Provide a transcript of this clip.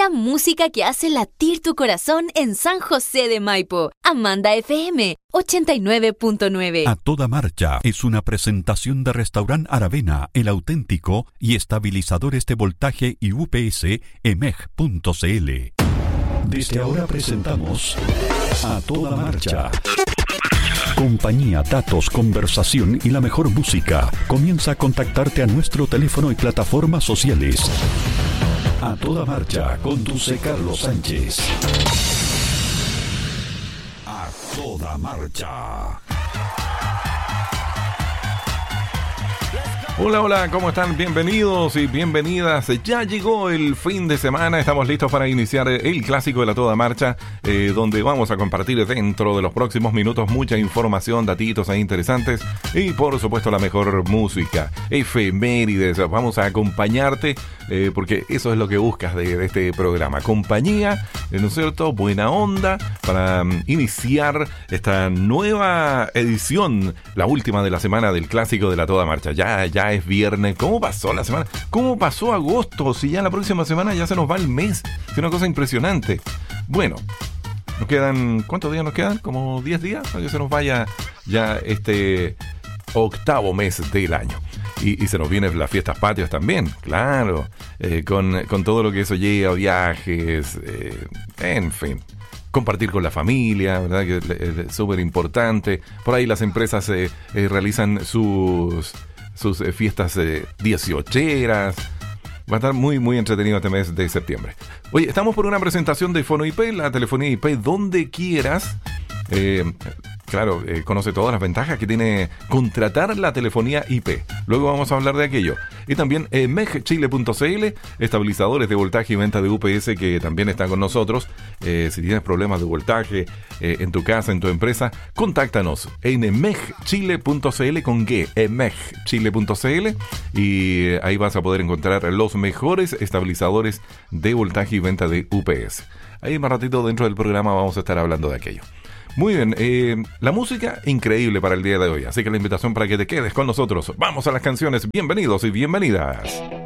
La música que hace latir tu corazón en San José de Maipo. Amanda FM 89.9. A Toda Marcha es una presentación de Restaurant Aravena, El Auténtico y estabilizadores de voltaje y UPS emeg.cl. Desde ahora presentamos A Toda Marcha. Compañía, datos, conversación y la mejor música. Comienza a contactarte a nuestro teléfono y plataformas sociales. A Toda Marcha, conduce Carlos Sánchez. A Toda Marcha. Hola, hola, ¿cómo están? Bienvenidos y bienvenidas. Ya llegó el fin de semana, estamos listos para iniciar el clásico de la Toda Marcha, donde vamos a compartir dentro de los próximos minutos mucha información, datitos interesantes y por supuesto la mejor música, efemérides. Vamos a acompañarte porque eso es lo que buscas de este programa, compañía, ¿no es cierto? Buena onda para iniciar esta nueva edición, la última de la semana del clásico de la Toda Marcha. Ya es viernes. ¿Cómo pasó la semana? ¿Cómo pasó agosto? Si ya la próxima semana ya se nos va el mes. Es una cosa impresionante. Bueno, nos quedan... ¿Cuántos días nos quedan? ¿Como 10 días? Para que se nos vaya ya este octavo mes del año. Y se nos vienen las fiestas patrias también, claro. Con todo lo que eso lleva, viajes, en fin. Compartir con la familia, ¿verdad? Que es súper importante. Por ahí las empresas realizan sus fiestas 18eras. Va a estar muy, muy entretenido este mes de septiembre. Oye, estamos por una presentación de Fono IP, la telefonía IP donde quieras. Claro, conoce todas las ventajas que tiene contratar la telefonía IP. Luego vamos a hablar de aquello. Y también megchile.cl, estabilizadores de voltaje y venta de UPS que también están con nosotros. Si tienes problemas de voltaje en tu casa, en tu empresa, contáctanos en megchile.cl con G, megchile.cl, y ahí vas a poder encontrar los mejores estabilizadores de voltaje y venta de UPS. Ahí más ratito dentro del programa vamos a estar hablando de aquello. Muy bien, la música increíble para el día de hoy, así que la invitación para que te quedes con nosotros. Vamos a las canciones, bienvenidos y bienvenidas.